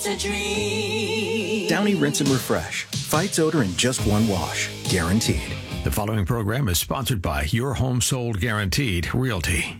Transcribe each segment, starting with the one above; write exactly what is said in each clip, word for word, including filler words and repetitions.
Downy Rinse and Refresh. Fights odor in just one wash. Guaranteed. The following program is sponsored by Your Home Sold Guaranteed Realty.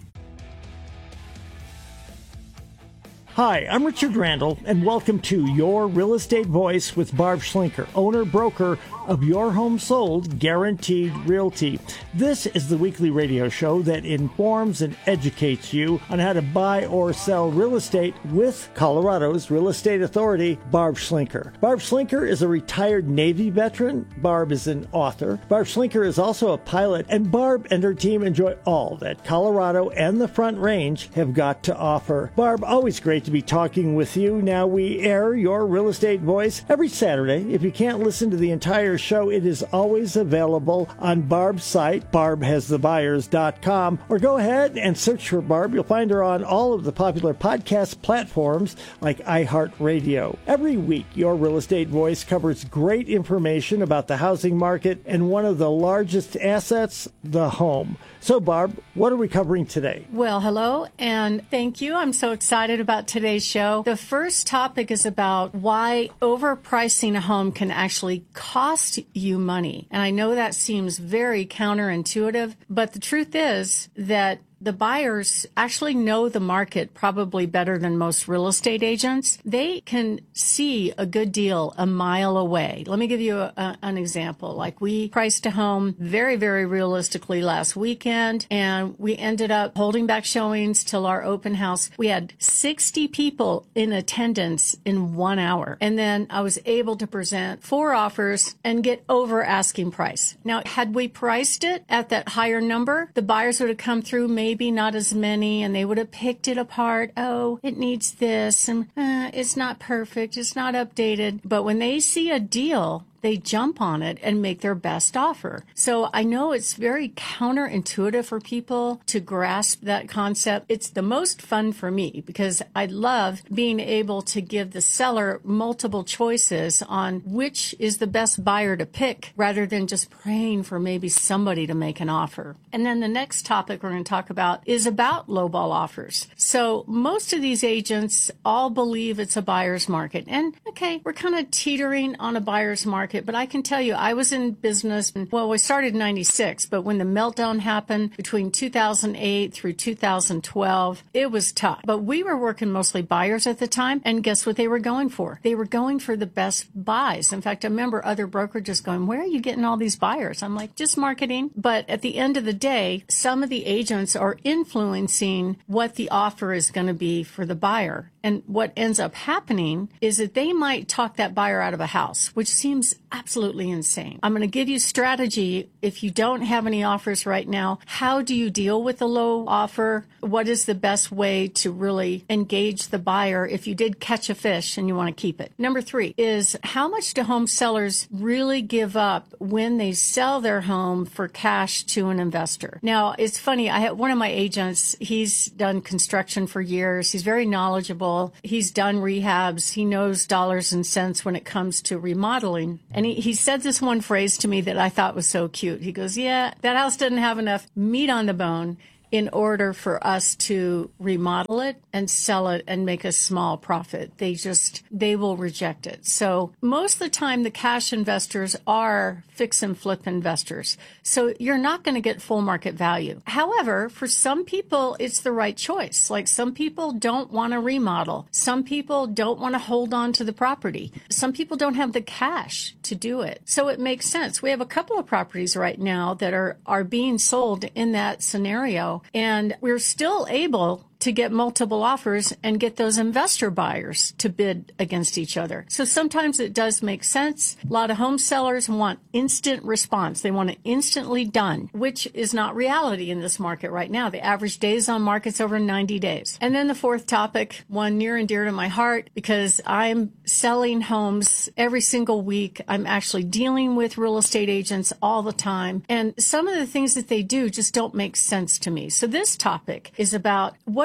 Hi, I'm Richard Randall, and welcome to Your Real Estate Voice with Barb Schlinker, owner-broker of Your Home Sold Guaranteed Realty. This is the weekly radio show that informs and educates you on how to buy or sell real estate with Colorado's Real Estate Authority, Barb Schlinker. Barb Schlinker is a retired Navy veteran. Barb is an author. Barb Schlinker is also a pilot, and Barb and her team enjoy all that Colorado and the Front Range have got to offer. Barb, always great to be talking with you. Now, we air Your Real Estate Voice every Saturday. If you can't listen to the entire show, it is always available on Barb's site, barb has the buyers dot com, or go ahead and search for Barb. You'll find her on all of the popular podcast platforms like iHeartRadio. Every week, Your Real Estate Voice covers great information about the housing market and one of the largest assets, the home. So, Barb, what are we covering today? Well, hello, and thank you. I'm so excited about today's show. The first topic is about why overpricing a home can actually cost you money. And I know that seems very counterintuitive, but the truth is that the buyers actually know the market probably better than most real estate agents. They can see a good deal a mile away. Let me give you a, a, an example. Like, we priced a home very, very realistically last weekend, and we ended up holding back showings till our open house. We had sixty people in attendance in one hour. And then I was able to present four offers and get over asking price. Now, had we priced it at that higher number, the buyers would have come through maybe Maybe not as many, and they would have picked it apart. Oh, it needs this, and uh, it's not perfect, it's not updated. But when they see a deal, they jump on it and make their best offer. So I know it's very counterintuitive for people to grasp that concept. It's the most fun for me because I love being able to give the seller multiple choices on which is the best buyer to pick rather than just praying for maybe somebody to make an offer. And then the next topic we're going to talk about is about lowball offers. So most of these agents all believe it's a buyer's market. And okay, we're kind of teetering on a buyer's market. But I can tell you, I was in business, well, we started in ninety-six, but when the meltdown happened between two thousand eight through two thousand twelve, it was tough. But we were working mostly buyers at the time, and guess what they were going for? They were going for the best buys. In fact, I remember other brokerages going, where are you getting all these buyers? I'm like, just marketing. But at the end of the day, some of the agents are influencing what the offer is going to be for the buyer. And what ends up happening is that they might talk that buyer out of a house, which seems absolutely insane. I'm going to give you strategy. If you don't have any offers right now, how do you deal with the low offer? What is the best way to really engage the buyer if you did catch a fish and you want to keep it? Number three is, how much do home sellers really give up when they sell their home for cash to an investor? Now, it's funny. I have one of my agents, he's done construction for years. He's very knowledgeable. He's done rehabs. He knows dollars and cents when it comes to remodeling. And he, he said this one phrase to me that I thought was so cute. He goes, yeah, that house doesn't have enough meat on the bone in order for us to remodel it and sell it and make a small profit. They just, they will reject it. So most of the time, the cash investors are fix and flip investors. So you're not going to get full market value. However, for some people, it's the right choice. Like, some people don't want to remodel. Some people don't want to hold on to the property. Some people don't have the cash to do it. So it makes sense. We have a couple of properties right now that are, are being sold in that scenario, and we're still able to get multiple offers and get those investor buyers to bid against each other. So sometimes it does make sense. A lot of home sellers want instant response. They want it instantly done, which is not reality in this market right now. The average days on market's over ninety days. And then the fourth topic, one near and dear to my heart, because I'm selling homes every single week. I'm actually dealing with real estate agents all the time. And some of the things that they do just don't make sense to me. So this topic is about, what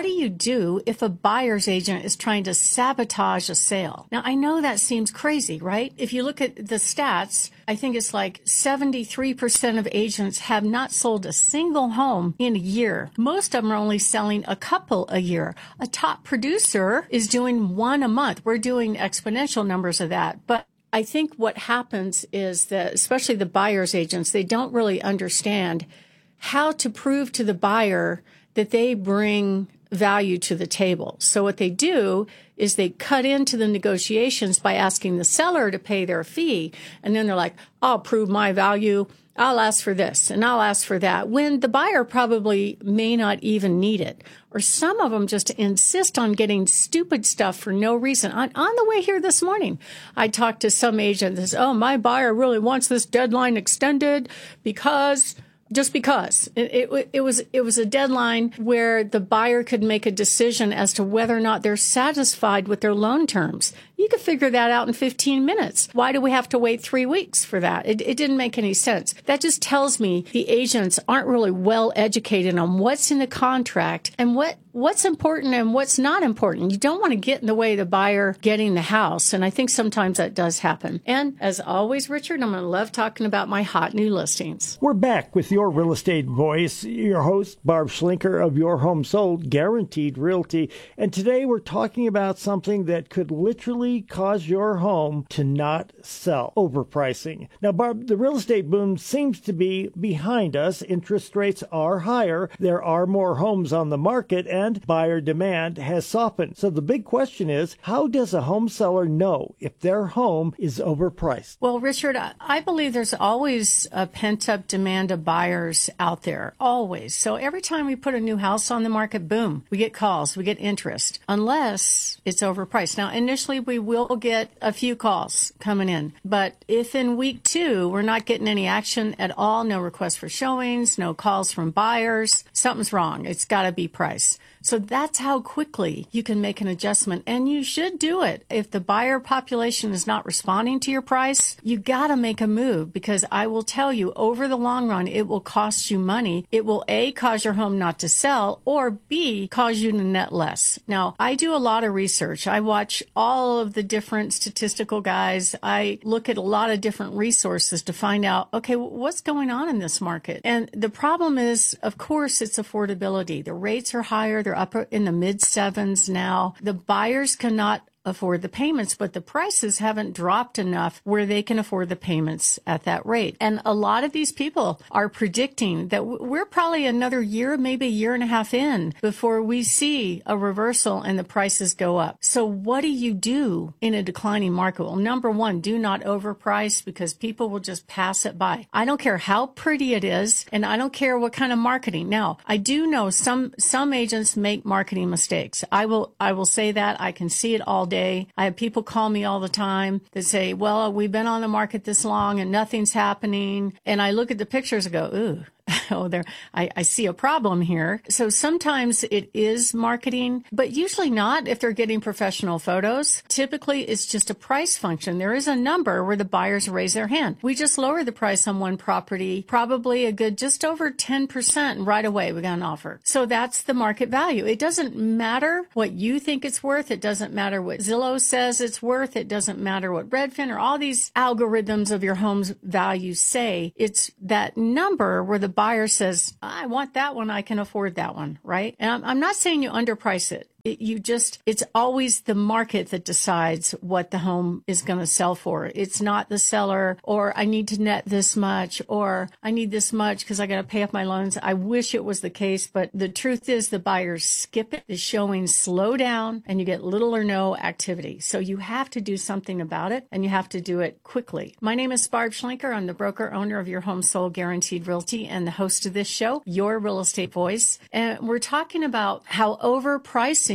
do you do if a buyer's agent is trying to sabotage a sale? Now, I know that seems crazy, right? If you look at the stats, I think it's like seventy-three percent of agents have not sold a single home in a year. Most of them are only selling a couple a year. A top producer is doing one a month. We're doing exponential numbers of that. But I think what happens is that, especially the buyer's agents, they don't really understand how to prove to the buyer that they bring value to the table. So what they do is they cut into the negotiations by asking the seller to pay their fee. And then they're like, I'll prove my value. I'll ask for this and I'll ask for that, when the buyer probably may not even need it. Or some of them just insist on getting stupid stuff for no reason. On, on the way here this morning, I talked to some agent that says, oh, my buyer really wants this deadline extended because... Just because it, it, it was it was a deadline where the buyer could make a decision as to whether or not they're satisfied with their loan terms. You could figure that out in fifteen minutes. Why do we have to wait three weeks for that? It, it didn't make any sense. That just tells me the agents aren't really well educated on what's in the contract and what what's important and what's not important. You don't want to get in the way of the buyer getting the house. And I think sometimes that does happen. And as always, Richard, I'm going to love talking about my hot new listings. We're back with your real estate voice, your host, Barb Schlinker of Your Home Sold Guaranteed Realty. And today we're talking about something that could literally cause your home to not sell: overpricing. Now, Barb, the real estate boom seems to be behind us. Interest rates are higher. There are more homes on the market, and buyer demand has softened. So the big question is, how does a home seller know if their home is overpriced? Well, Richard, I believe there's always a pent-up demand of buyers out there, always. So every time we put a new house on the market, boom, we get calls, we get interest, unless it's overpriced. Now, initially, we will get a few calls coming in, but if in week two, we're not getting any action at all, no requests for showings, no calls from buyers, something's wrong. It's got to be price. So that's how quickly you can make an adjustment, and you should do it. If the buyer population is not responding to your price, you got to make a move, because I will tell you, over the long run, it will cost you money. It will A, cause your home not to sell, or B, cause you to net less. Now, I do a lot of research. I watch all of the different statistical guys. I look at a lot of different resources to find out, okay, what's going on in this market? And the problem is, of course, it's affordability. The rates are higher. They're up in the mid sevens now. The buyers cannot afford the payments, but the prices haven't dropped enough where they can afford the payments at that rate. And a lot of these people are predicting that we're probably another year, maybe a year and a half in before we see a reversal and the prices go up. So what do you do in a declining market? Well, number one, do not overprice, because people will just pass it by. I don't care how pretty it is, and I don't care what kind of marketing. Now, I do know some some agents make marketing mistakes. I will I will say that. I can see it all day. I have people call me all the time that say, well, we've been on the market this long and nothing's happening. And I look at the pictures and go, ooh. Oh, there, I, I see a problem here. So sometimes it is marketing, but usually not if they're getting professional photos. Typically, it's just a price function. There is a number where the buyers raise their hand. We just lowered the price on one property, probably a good just over ten percent, and right away we got an offer. So that's the market value. It doesn't matter what you think it's worth. It doesn't matter what Zillow says it's worth. It doesn't matter what Redfin or all these algorithms of your home's value say. It's that number where the buyer says, I want that one, I can afford that one, right? And I'm, I'm not saying you underprice it. It, you just, it's always the market that decides what the home is going to sell for. It's not the seller, or I need to net this much, or I need this much because I got to pay off my loans. I wish it was the case, but the truth is the buyers skip it. The showings slow down and you get little or no activity. So you have to do something about it, and you have to do it quickly. My name is Barb Schlinker. I'm the broker owner of Your Home Sold Guaranteed Realty and the host of this show, Your Real Estate Voice. And we're talking about how overpricing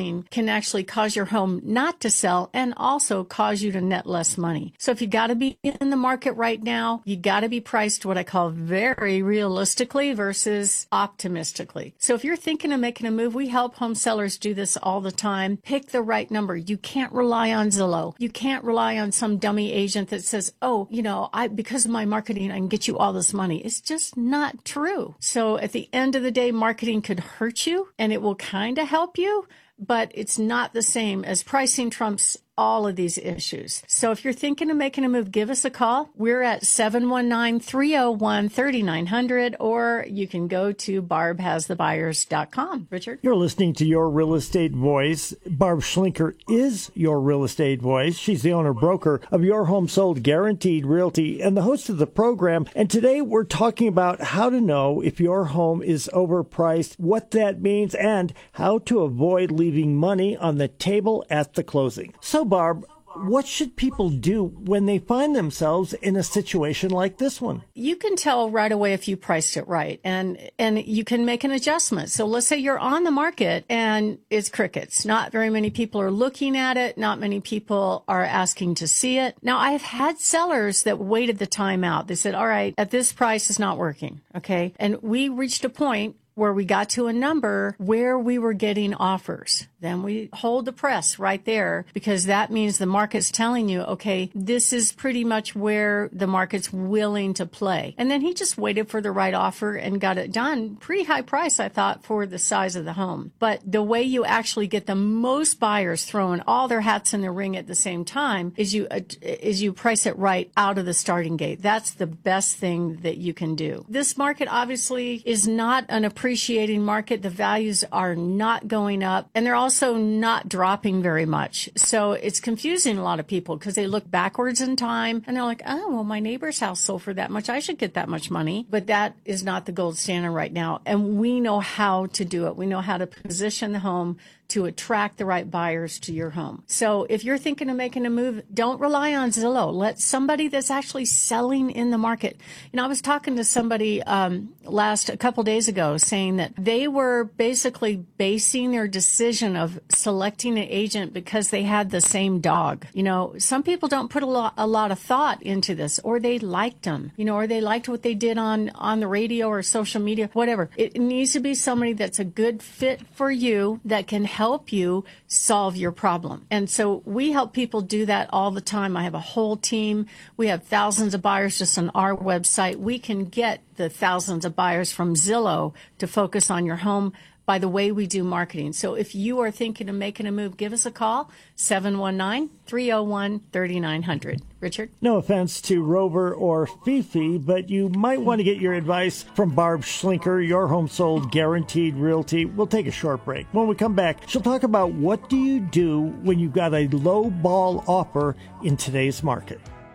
pricing can actually cause your home not to sell and also cause you to net less money. So if you got to be in the market right now, you got to be priced what I call very realistically versus optimistically. So if you're thinking of making a move, we help home sellers do this all the time. Pick the right number. You can't rely on Zillow. You can't rely on some dummy agent that says, oh, you know, I because of my marketing, I can get you all this money. It's just not true. So at the end of the day, marketing could hurt you and it will kind of help you, but it's not the same as pricing trumps all of these issues. So if you're thinking of making a move, give us a call. We're at seven one nine, three oh one, three nine zero zero, or you can go to barb has the buyers dot com. Richard? You're listening to Your Real Estate Voice. Barb Schlinker is your real estate voice. She's the owner-broker of Your Home Sold Guaranteed Realty and the host of the program. And today we're talking about how to know if your home is overpriced, what that means, and how to avoid leaving money on the table at the closing. So, Barb, what should people do when they find themselves in a situation like this one? You can tell right away if you priced it right, and and you can make an adjustment. So let's say you're on the market and it's crickets. Not very many people are looking at it. Not many people are asking to see it. Now, I've had sellers that waited the time out. They said, all right, at this price, it's not working. Okay. And we reached a point where we got to a number where we were getting offers. Then we hold the press right there, because that means the market's telling you, okay, this is pretty much where the market's willing to play. And then he just waited for the right offer and got it done. Pretty high price, I thought, for the size of the home. But the way you actually get the most buyers throwing all their hats in the ring at the same time is you, uh, is you price it right out of the starting gate. That's the best thing that you can do. This market obviously is not an appreciating market. The values are not going up, and they're also also not dropping very much. So it's confusing a lot of people because they look backwards in time and they're like, oh, well, my neighbor's house sold for that much. I should get that much money. But that is not the gold standard right now. And we know how to do it. We know how to position the home to attract the right buyers to your home. So if you're thinking of making a move, don't rely on Zillow. Let somebody that's actually selling in the market. You know, I was talking to somebody um, last a couple days ago saying that they were basically basing their decision of selecting an agent because they had the same dog. You know, some people don't put a lot, a lot of thought into this, or they liked them, you know, or they liked what they did on, on the radio or social media, whatever. It needs to be somebody that's a good fit for you that can help help you solve your problem. And so we help people do that all the time. I have a whole team. We have thousands of buyers just on our website. We can get the thousands of buyers from Zillow to focus on your home by the way we do marketing. So if you are thinking of making a move, give us a call, seven one nine, three oh one, three nine zero zero. Richard? No offense to Rover or Fifi, but you might want to get your advice from Barb Schlinker, Your Home Sold Guaranteed Realty. We'll take a short break. When we come back, she'll talk about what do you do when you've got a low ball offer in today's market.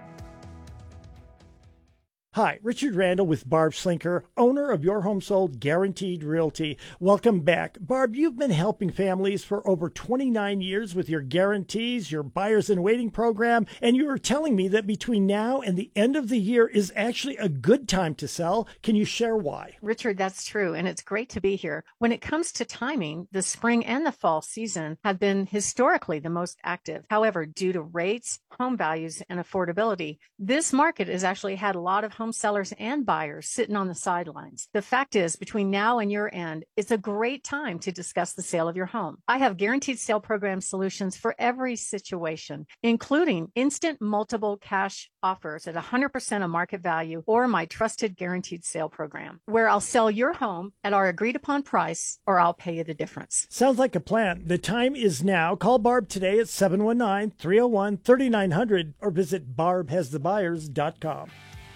Hi, Richard Randall with Barb Schlinker, owner of Your Home Sold Guaranteed Realty. Welcome back. Barb, you've been helping families for over twenty-nine years with your guarantees, your buyers in waiting program, and you were telling me that between now and the end of the year is actually a good time to sell. Can you share why? Richard, that's true, and it's great to be here. When it comes to timing, the spring and the fall season have been historically the most active. However, due to rates, home values, and affordability, this market has actually had a lot of home sellers and buyers sitting on the sidelines. The fact is, between now and year end, it's a great time to discuss the sale of your home. I have guaranteed sale program solutions for every situation, including instant multiple cash offers at one hundred percent of market value, or my trusted guaranteed sale program, where I'll sell your home at our agreed upon price, or I'll pay you the difference. Sounds like a plan. The time is now. Call Barb today at seven one nine, three oh one, three nine zero zero or visit barb has the buyers dot com.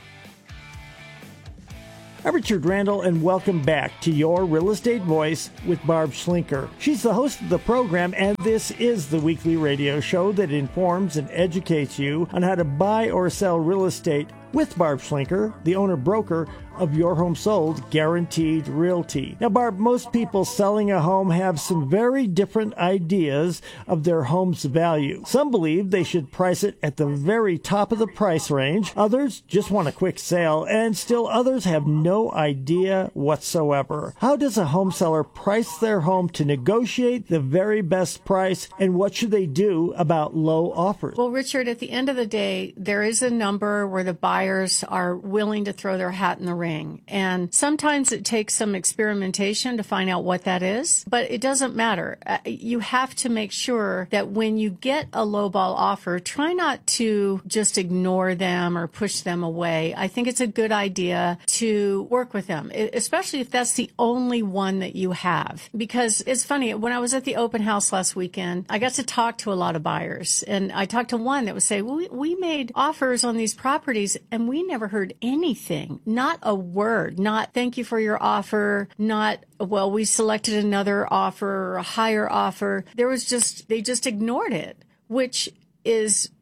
I'm Richard Randall, and welcome back to Your Real Estate Voice with Barb Schlinker. She's the host of the program, and this is the weekly radio show that informs and educates you on how to buy or sell real estate with Barb Schlinker, the owner-broker of Your Home Sold Guaranteed Realty. Now, Barb, most people selling a home have some very different ideas of their home's value. Some believe they should price it at the very top of the price range. Others just want a quick sale, and still others have no idea whatsoever. How does a home seller price their home to negotiate the very best price, and what should they do about low offers? Well, Richard, at the end of the day, there is a number where the buyers are willing to throw their hat in the ring. And sometimes it takes some experimentation to find out what that is, but it doesn't matter. You have to make sure that when you get a lowball offer, try not to just ignore them or push them away. I think it's a good idea to work with them, especially if that's the only one that you have. Because it's funny, when I was at the open house last weekend, I got to talk to a lot of buyers, and I talked to one that would say, well, we, we made offers on these properties and we never heard anything, not a word, not thank you for your offer, not, well, we selected another offer or a higher offer. There was just, they just ignored it, which is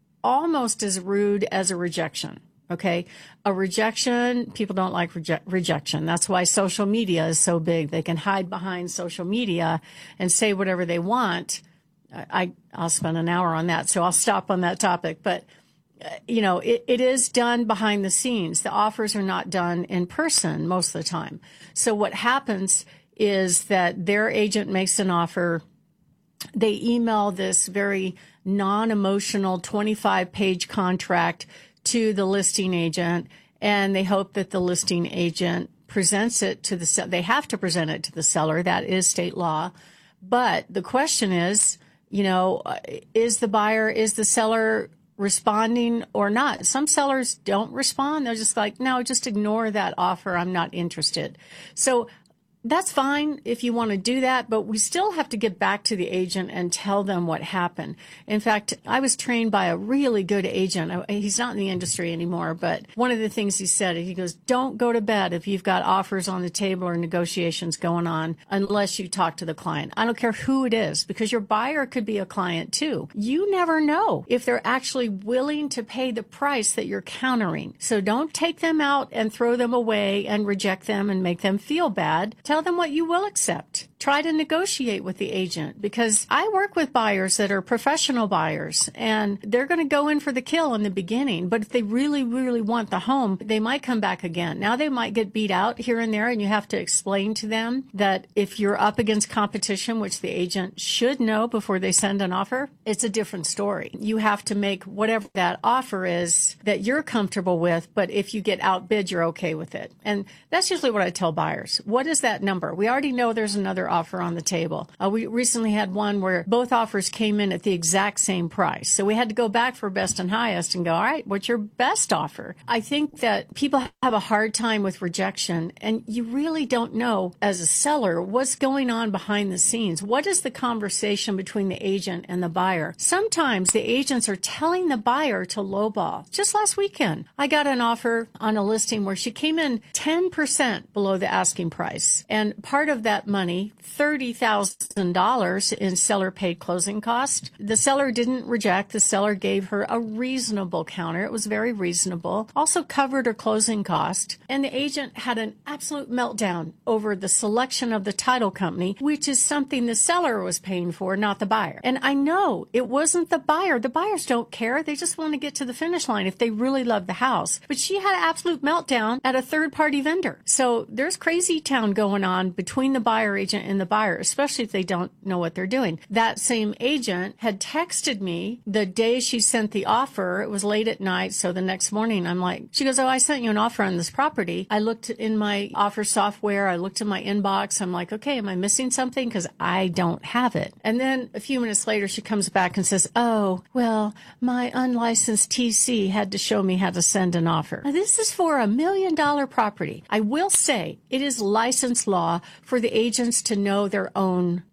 almost as rude as a rejection. Okay. A rejection, people don't like reje- rejection. That's why social media is so big. They can hide behind social media and say whatever they want. I, I'll spend an hour on that, so I'll stop on that topic. But you know, it, it is done behind the scenes. The offers are not done in person most of the time. So what happens is that their agent makes an offer. They email this very non-emotional twenty-five page contract to the listing agent, and they hope that the listing agent presents it to the seller. They have to present it to the seller. That is state law. But the question is, you know, is the buyer, is the seller responding or not? Some sellers don't respond. They're just like, no, just ignore that offer. I'm not interested. So that's fine if you want to do that, but we still have to get back to the agent and tell them what happened. In fact, I was trained by a really good agent. He's not in the industry anymore, but one of the things he said, he goes, don't go to bed if you've got offers on the table or negotiations going on unless you talk to the client. I don't care who it is, because your buyer could be a client too. You never know if they're actually willing to pay the price that you're countering. So don't take them out and throw them away and reject them and make them feel bad. Tell them what you will accept. Try to negotiate with the agent, because I work with buyers that are professional buyers, and they're going to go in for the kill in the beginning. But if they really, really want the home, they might come back again. Now they might get beat out here and there, and you have to explain to them that if you're up against competition, which the agent should know before they send an offer, it's a different story. You have to make whatever that offer is that you're comfortable with, but if you get outbid, you're okay with it. And that's usually what I tell buyers. What is that number? We already know there's another offer on the table. Uh, we recently had one where both offers came in at the exact same price. So we had to go back for best and highest and go, all right, what's your best offer? I think that people have a hard time with rejection, and you really don't know as a seller what's going on behind the scenes. What is the conversation between the agent and the buyer? Sometimes the agents are telling the buyer to lowball. Just last weekend, I got an offer on a listing where she came in ten percent below the asking price. And part of that money, thirty thousand dollars in seller paid closing cost. The seller didn't reject. The seller gave her a reasonable counter. It was very reasonable. Also covered her closing cost. And the agent had an absolute meltdown over the selection of the title company, which is something the seller was paying for, not the buyer. And I know it wasn't the buyer. The buyers don't care. They just want to get to the finish line if they really love the house. But she had an absolute meltdown at a third-party vendor. So there's crazy town going on between the buyer agent and the buyer, especially if they don't know what they're doing. That same agent had texted me the day she sent the offer. It was late at night, so the next morning I'm like, she goes, oh, I sent you an offer on this property. I looked in my offer software. I looked in my inbox. I'm like, okay, am I missing something? Because I don't have it. And then a few minutes later, she comes back and says, oh, well, my unlicensed T C had to show me how to send an offer. Now, this is for a million dollar property. I will say it is license law for the agents to know their own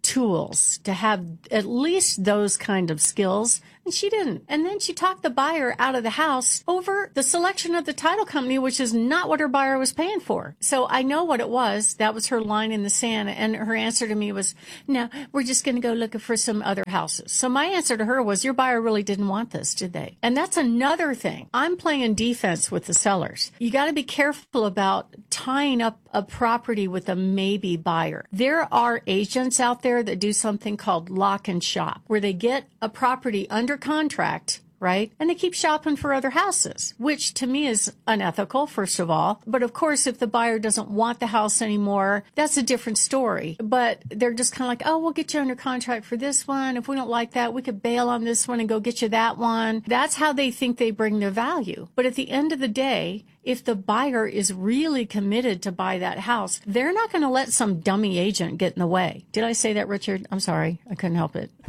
tools to have at least those kind of skills. And she didn't. And then she talked the buyer out of the house over the selection of the title company, which is not what her buyer was paying for. So I know what it was. That was her line in the sand. And her answer to me was, no, we're just going to go looking for some other houses. So my answer to her was, your buyer really didn't want this, did they? And that's another thing. I'm playing defense with the sellers. You got to be careful about tying up a property with a maybe buyer. There are agents out there that do something called lock and shop, where they get a property under contract, right? And they keep shopping for other houses, which to me is unethical, first of all. But of course, if the buyer doesn't want the house anymore, that's a different story. But they're just kind of like, oh, we'll get you under contract for this one. If we don't like that, we could bail on this one and go get you that one. That's how they think they bring their value. But at the end of the day, if the buyer is really committed to buy that house, they're not going to let some dummy agent get in the way. Did I say that, Richard? I'm sorry. I couldn't help it.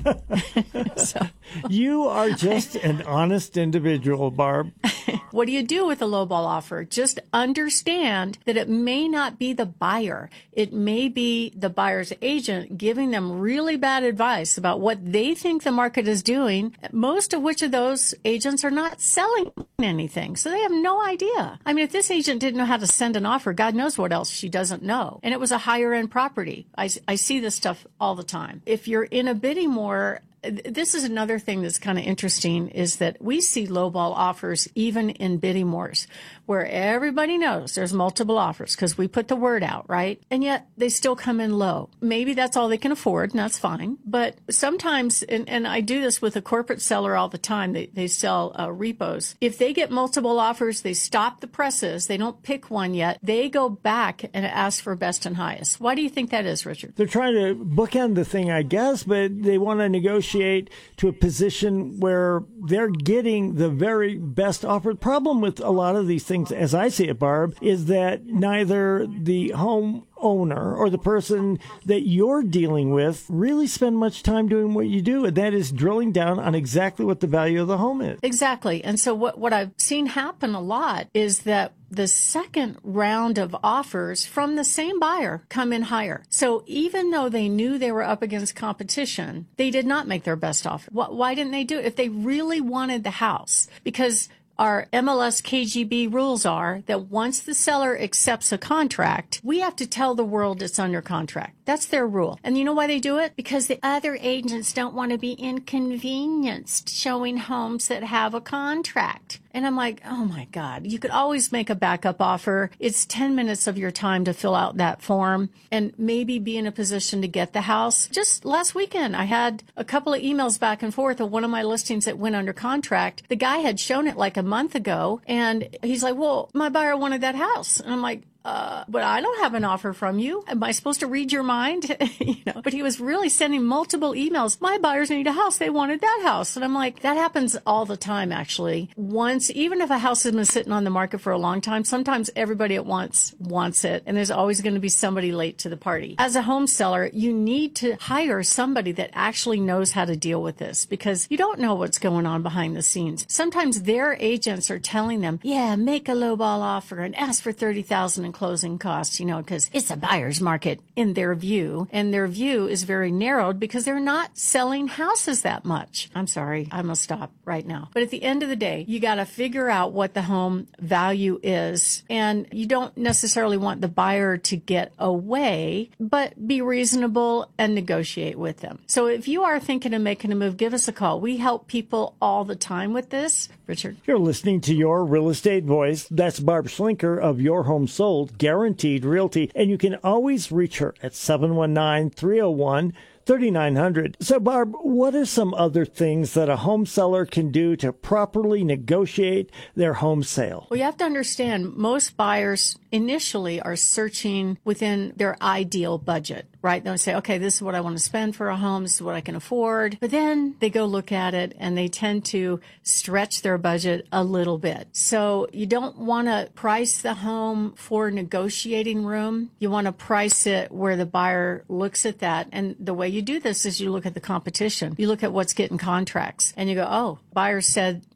so. You are just an honest individual, Barb. What do you do with a lowball offer? Just understand that it may not be the buyer. It may be the buyer's agent giving them really bad advice about what they think the market is doing, most of which of those agents are not selling anything. So they have no idea. I mean, if this agent didn't know how to send an offer, God knows what else she doesn't know. And it was a higher end property. I, I see this stuff all the time. If you're in a bidding war, this is another thing that's kind of interesting, is that we see lowball offers even in bidding wars, where everybody knows there's multiple offers because we put the word out, right? And yet they still come in low. Maybe that's all they can afford, and that's fine. But sometimes, and, and I do this with a corporate seller all the time, they, they sell uh, repos. If they get multiple offers, they stop the presses, they don't pick one yet, they go back and ask for best and highest. Why do you think that is, Richard? They're trying to bookend the thing, I guess, but they want to negotiate to a position where they're getting the very best offer. The problem with a lot of these things, as I see it, Barb, is that neither the home owner or the person that you're dealing with really spend much time doing what you do, and that is drilling down on exactly what the value of the home is. Exactly. And so what, what I've seen happen a lot is that the second round of offers from the same buyer come in higher. So even though they knew they were up against competition, they did not make their best offer. Why didn't they do it? If they really wanted the house, because our M L S K G B rules are that once the seller accepts a contract, we have to tell the world it's under contract. That's their rule. And you know why they do it? Because the other agents don't want to be inconvenienced showing homes that have a contract. And I'm like, oh my God, you could always make a backup offer. It's ten minutes of your time to fill out that form and maybe be in a position to get the house. Just last weekend, I had a couple of emails back and forth of one of my listings that went under contract. The guy had shown it like a month ago, and he's like, well, my buyer wanted that house. And I'm like, Uh, but I don't have an offer from you. Am I supposed to read your mind? you know, but he was really sending multiple emails. My buyers need a house. They wanted that house. And I'm like, that happens all the time, actually. Once, even if a house has been sitting on the market for a long time, sometimes everybody at once wants it. And there's always going to be somebody late to the party. As a home seller, you need to hire somebody that actually knows how to deal with this, because you don't know what's going on behind the scenes. Sometimes their agents are telling them, yeah, make a lowball offer and ask for thirty thousand dollars in closing costs, you know, because it's a buyer's market in their view. And their view is very narrowed because they're not selling houses that much. I'm sorry, I must stop right now. But at the end of the day, you got to figure out what the home value is. And you don't necessarily want the buyer to get away, but be reasonable and negotiate with them. So if you are thinking of making a move, give us a call. We help people all the time with this. Richard? You're listening to Your Real Estate Voice. That's Barb Schlinker of Your Home Sold Guaranteed Realty, and you can always reach her at seven one nine, three oh one, three nine zero zero. So, Barb, what are some other things that a home seller can do to properly negotiate their home sale? Well, you have to understand, most buyers initially are searching within their ideal budget, right? They'll say, okay, this is what I want to spend for a home. This is what I can afford. But then they go look at it and they tend to stretch their budget a little bit. So you don't want to price the home for negotiating room. You want to price it where the buyer looks at that. And the way you do this is you look at the competition. You look at what's getting contracts and you go, oh, buyer said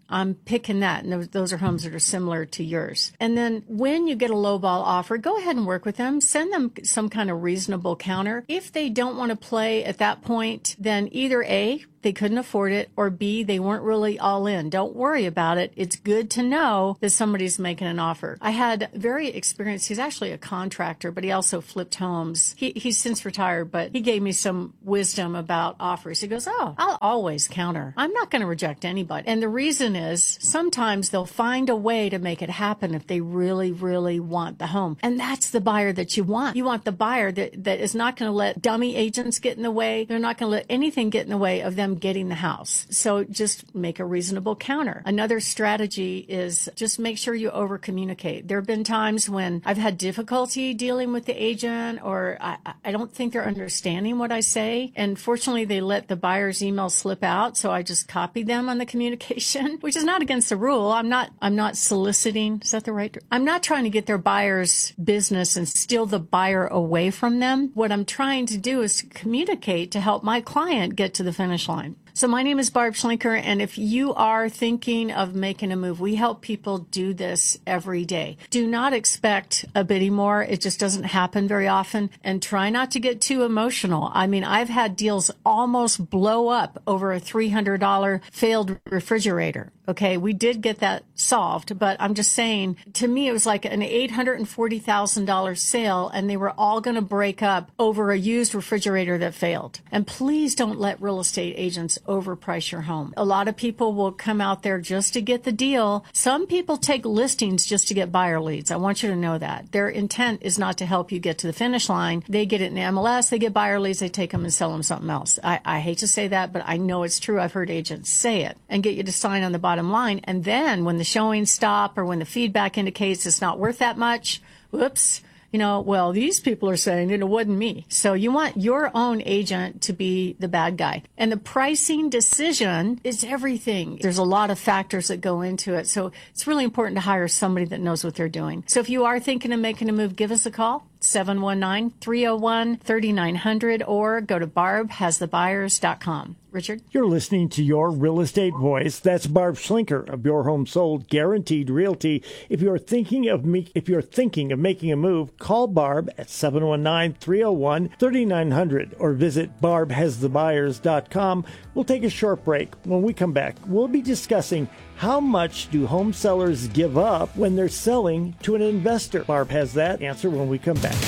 I'm picking that. And those, those are homes that are similar to yours. And then when you get a lowball offer, go ahead and work with them. Send them some kind of reasonable counter. If they don't want to play at that point, then either A, they couldn't afford it, or B, they weren't really all in. Don't worry about it. It's good to know that somebody's making an offer. I had very experienced, he's actually a contractor, but he also flipped homes. He, he's since retired, but he gave me some wisdom about offers. He goes, oh, I'll always counter. I'm not going to reject anybody. And the reason is sometimes they'll find a way to make it happen if they really, really want the home. And that's the buyer that you want. You want the buyer that, that is not going to let dummy agents get in the way. They're not going to let anything get in the way of them getting the house. So just make a reasonable counter. Another strategy is just make sure you over communicate. There have been times when I've had difficulty dealing with the agent, or I, I don't think they're understanding what I say. And fortunately, they let the buyer's email slip out. So I just copied them on the communication, which is not against the rule. I'm not, I'm not soliciting. Is that the right? I'm not trying to get their buyer's business and steal the buyer away from them. What I'm trying to do is to communicate to help my client get to the finish line. So my name is Barb Schlinker, and if you are thinking of making a move, we help people do this every day. Do not expect a bidding war. It just doesn't happen very often, and try not to get too emotional. I mean, I've had deals almost blow up over a three hundred dollars failed refrigerator. Okay, we did get that solved, but I'm just saying, to me, it was like an eight hundred forty thousand dollars sale, and they were all going to break up over a used refrigerator that failed. And please don't let real estate agents overprice your home. A lot of people will come out there just to get the deal. Some people take listings just to get buyer leads. I want you to know that. Their intent is not to help you get to the finish line. They get it in M L S, they get buyer leads, they take them and sell them something else. I, I hate to say that, but I know it's true. I've heard agents say it and get you to sign on the bottom line. And then when the showings stop or when the feedback indicates it's not worth that much, whoops, you know, well, these people are saying it wasn't me. So you want your own agent to be the bad guy. And the pricing decision is everything. There's a lot of factors that go into it. So it's really important to hire somebody that knows what they're doing. So if you are thinking of making a move, give us a call. seven one nine, three oh one, three nine zero zero or go to barb has the buyers dot com. Richard? You're listening to Your Real Estate Voice. That's Barb Schlinker of Your Home Sold Guaranteed Realty. If you're thinking of me, if you're thinking of making a move, call Barb at seven one nine, three oh one, three nine zero zero or visit barb has the buyers dot com. We'll take a short break. When we come back, we'll be discussing how much do home sellers give up when they're selling to an investor. Barb has that answer when we come back.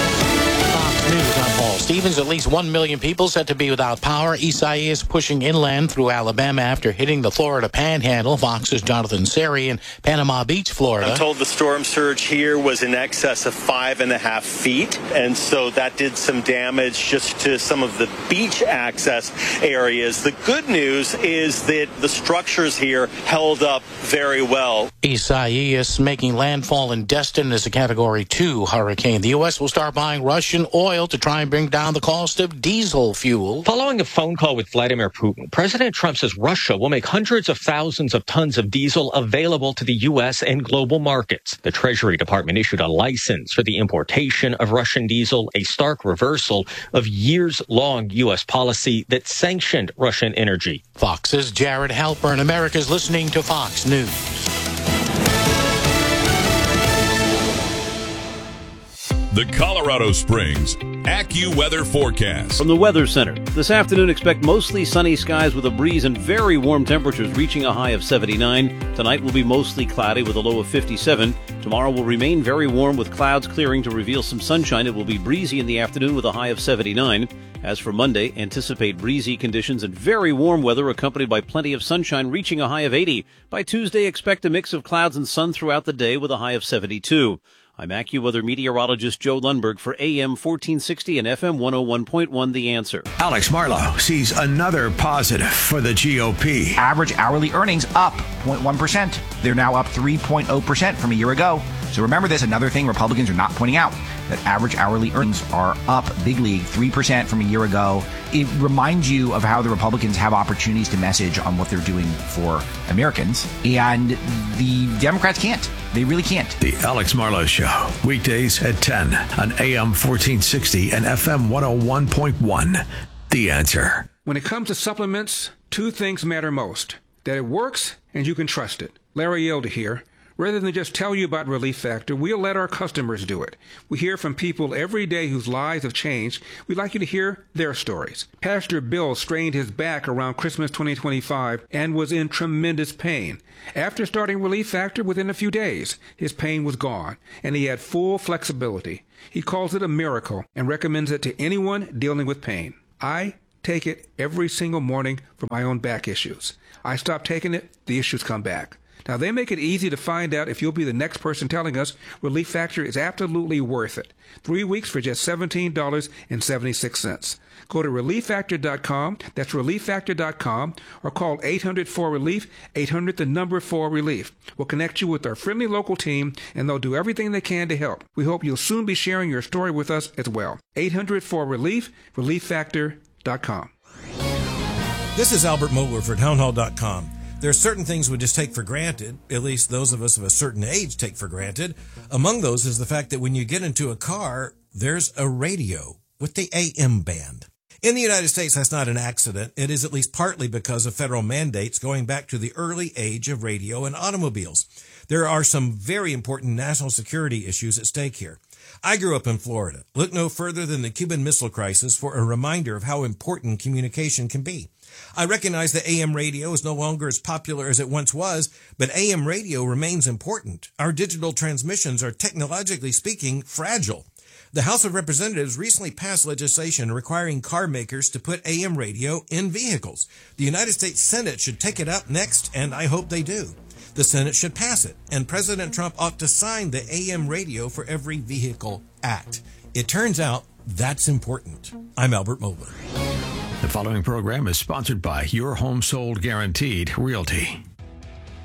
News, I'm Paul Stevens. At least one million people said to be without power. Isaias pushing inland through Alabama after hitting the Florida Panhandle. Fox's Jonathan Seri in Panama Beach, Florida. I'm told the storm surge here was in excess of five and a half feet, and so that did some damage just to some of the beach access areas. The good news is that the structures here held up very well. Isaias making landfall in Destin as a Category two hurricane. The U S will start buying Russian oil to try and bring down the cost of diesel fuel. Following a phone call with Vladimir Putin, President Trump says Russia will make hundreds of thousands of tons of diesel available to the U S and global markets. The Treasury Department issued a license for the importation of Russian diesel, a stark reversal of years-long U S policy that sanctioned Russian energy. Fox's Jared Halpern. America's listening to Fox News. The Colorado Springs AccuWeather forecast. From the Weather Center. This afternoon, expect mostly sunny skies with a breeze and very warm temperatures reaching a high of seventy-nine. Tonight will be mostly cloudy with a low of fifty-seven. Tomorrow will remain very warm with clouds clearing to reveal some sunshine. It will be breezy in the afternoon with a high of seventy-nine. As for Monday, anticipate breezy conditions and very warm weather accompanied by plenty of sunshine reaching a high of eighty. By Tuesday, expect a mix of clouds and sun throughout the day with a high of seventy-two. I'm AccuWeather meteorologist Joe Lundberg for A M fourteen sixty and F M one oh one point one The Answer. Alex Marlow sees another positive for the G O P. Average hourly earnings up zero point one percent. They're now up three point zero percent from a year ago. So remember this, another thing Republicans are not pointing out, that average hourly earnings are up big league, three percent from a year ago. It reminds you of how the Republicans have opportunities to message on what they're doing for Americans, and the Democrats can't. They really can't. The Alex Marlow Show, weekdays at ten on A M fourteen sixty and F M one oh one point one. The Answer. When it comes to supplements, two things matter most: that it works and you can trust it. Larry Elder here. Rather than just tell you about Relief Factor, we'll let our customers do it. We hear from people every day whose lives have changed. We'd like you to hear their stories. Pastor Bill strained his back around Christmas twenty twenty-five and was in tremendous pain. After starting Relief Factor, within a few days, his pain was gone, and he had full flexibility. He calls it a miracle and recommends it to anyone dealing with pain. I take it every single morning for my own back issues. I stop taking it, the issues come back. Now, they make it easy to find out if you'll be the next person telling us Relief Factor is absolutely worth it. Three weeks for just seventeen dollars and seventy-six cents. Go to relief factor dot com, that's relief factor dot com, or call eight hundred four relief, eight hundred the number four relief. We'll connect you with our friendly local team, and they'll do everything they can to help. We hope you'll soon be sharing your story with us as well. eight hundred four relief, relief factor dot com. This is Albert Mohler for town hall dot com. There are certain things we just take for granted, at least those of us of a certain age take for granted. Among those is the fact that when you get into a car, there's a radio with the A M band. In the United States, that's not an accident. It is at least partly because of federal mandates going back to the early age of radio and automobiles. There are some very important national security issues at stake here. I grew up in Florida. Look no further than the Cuban Missile Crisis for a reminder of how important communication can be. I recognize that A M radio is no longer as popular as it once was, but A M radio remains important. Our digital transmissions are, technologically speaking, fragile. The House of Representatives recently passed legislation requiring car makers to put A M radio in vehicles. The United States Senate should take it up next, and I hope they do. The Senate should pass it, and President Trump ought to sign the A M Radio for Every Vehicle Act. It turns out that's important. I'm Albert Mohler. The following program is sponsored by Your Home Sold Guaranteed Realty.